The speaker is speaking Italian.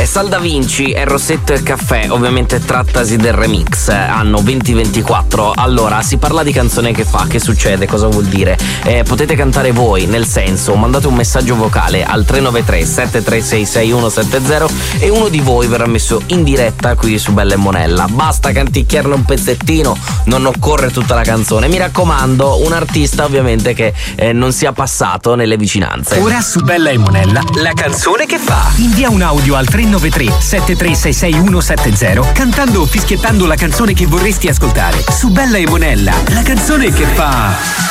È Sal Da Vinci, è Rossetto e Caffè, ovviamente trattasi del remix, anno 2024. Allora, si parla di canzone che fa, che succede, cosa vuol dire? Potete cantare voi, nel senso, mandate un messaggio vocale al 393 736 6170 e uno di voi verrà messo in diretta qui su Bella e Monella. Basta canticchiarne un pezzettino, non occorre tutta la canzone. Mi raccomando, un artista ovviamente che non sia passato nelle vicinanze. Ora su Bella e Monella, la canzone che fa. Invia un audio al 393 736 6170 cantando o fischiettando la canzone che vorresti ascoltare. Su Bella e Monella, la canzone che fa.